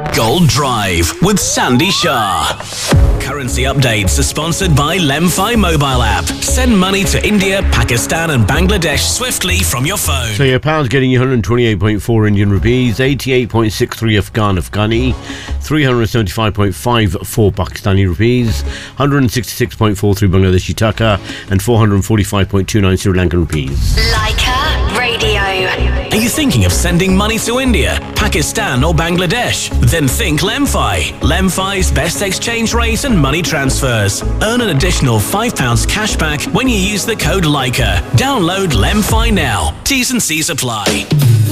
Gold Drive with Sandy Shah. Currency updates are sponsored by Lemfi mobile app. Send money to India, Pakistan and Bangladesh swiftly from your phone. So your pound's getting you 128.4 Indian rupees, 88.63 Afghani, 375.54 Pakistani rupees, 166.43 Bangladeshi taka, and 445.29 Sri Lankan rupees. Leica Radio. Are you thinking of sending money to India, Pakistan or Bangladesh? Then think Lemfi. Lemfi's best exchange rate and money transfers. Earn an additional £5 cash back when you use the code Leica. Download Lemfi now. T's and C's apply.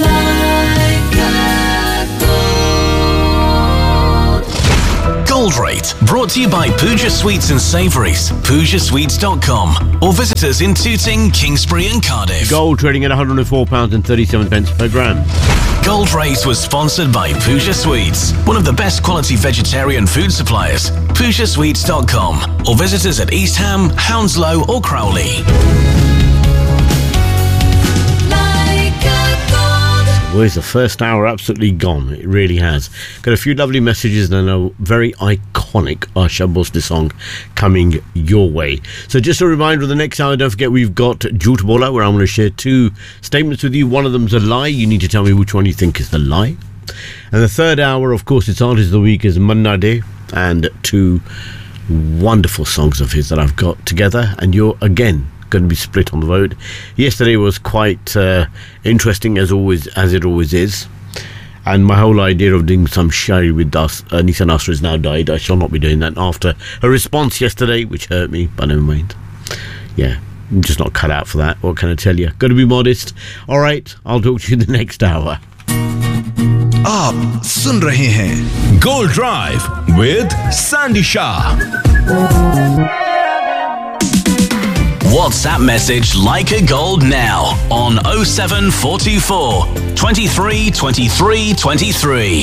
Gold Rate, brought to you by Pooja Sweets and Savouries, PoojaSweets.com, or visit us in Tooting, Kingsbury and Cardiff. Gold trading at £104.37 per gram. Gold Rate was sponsored by Pooja Sweets, one of the best quality vegetarian food suppliers. PoojaSweets.com, or visit us at East Ham, Hounslow or Crowley. Where's the first hour absolutely gone? It really has. Got a few lovely messages and a very iconic Asha Bhosle song coming your way. So just a reminder of the next hour, don't forget we've got Jhoot Bola, where I'm going to share two statements with you. One of them's a lie. You need to tell me which one you think is the lie. And the third hour, of course, it's Artist of the Week is Manna Day, and two wonderful songs of his that I've got together, and you're again going to be split on the vote. Yesterday was quite interesting as it always is, and my whole idea of doing some shari with Nisa Nasr has now died. I shall not be doing that after her response yesterday, which hurt me, but never mind. Yeah, I'm just not cut out for that. What can I tell you? Got to be modest. All right, I'll talk to you the next hour. आप सुन रहे हैं Gold Drive with Sandy Shah. WhatsApp message Leica Gold now on 07424 23 23 23.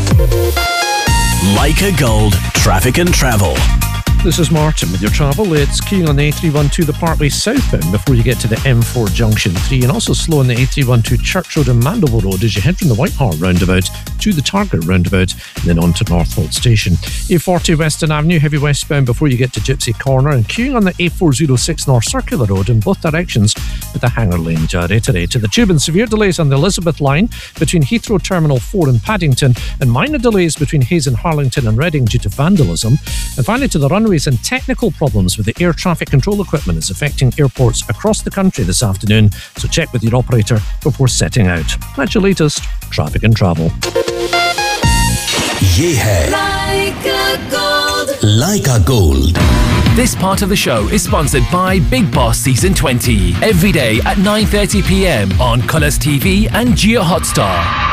Leica Gold, traffic and travel. This is Martin with your travel. It's queuing on the A312 the Parkway southbound before you get to the M4 Junction 3, and also slow on the A312 Church Road and Mandeville Road as you head from the Whitehall roundabout to the Target roundabout and then on to Northolt Station. A40 Western Avenue, heavy westbound before you get to Gypsy Corner, and queuing on the A406 North Circular Road in both directions with the Hanger Lane Jari today. To the Tube, and severe delays on the Elizabeth line between Heathrow Terminal 4 and Paddington, and minor delays between Hayes and Harlington and Reading due to vandalism. And finally to the runways, and technical problems with the air traffic control equipment is affecting airports across the country this afternoon, so check with your operator before setting out. That's your latest traffic and travel. ये है Leica Gold. This part of the show is sponsored by Big Boss Season 20. Every day at 9:30 p.m. on Colours TV and Geo Hotstar.